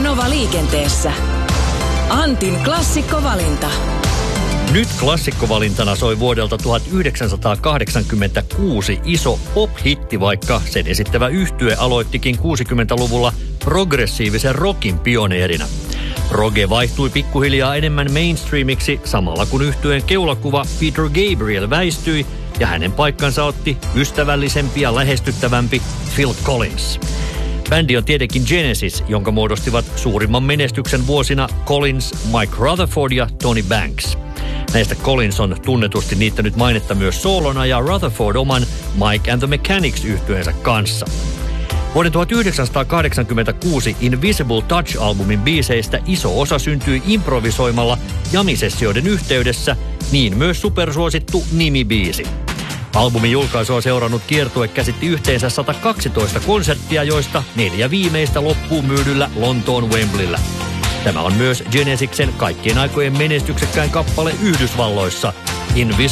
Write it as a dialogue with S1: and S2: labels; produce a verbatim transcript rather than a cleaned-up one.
S1: Nova liikenteessä. Antin klassikkovalinta.
S2: Nyt klassikkovalintana soi vuodelta tuhatyhdeksänsataakahdeksankymmentäkuusi iso pop-hitti, vaikka sen esittävä yhtye aloittikin kuusikymmentäluvulla progressiivisen rockin pioneerina. Progge vaihtui pikkuhiljaa enemmän mainstreamiksi samalla kun yhtyeen keulakuva Peter Gabriel väistyi ja hänen paikkansa otti ystävällisempi ja lähestyttävämpi Phil Collins. Bändi on tietenkin Genesis, jonka muodostivat suurimman menestyksen vuosina Collins, Mike Rutherford ja Tony Banks. Näistä Collins on tunnetusti niittänyt mainetta myös soolona ja Rutherford oman Mike and the Mechanics-yhtyeensä kanssa. Vuoden tuhatyhdeksänsataakahdeksankymmentäkuusi Invisible Touch-albumin biiseistä iso osa syntyi improvisoimalla jamisessioiden yhteydessä, niin myös supersuosittu Nimi-biisi. Albumin julkaisua seurannut kiertue käsitti yhteensä sata kaksitoista konserttia, joista neljä viimeistä loppuun myydyllä Lontoon Wembleyllä. Tämä on myös Genesiksen kaikkien aikojen menestyksekkäin kappale Yhdysvalloissa, Invisible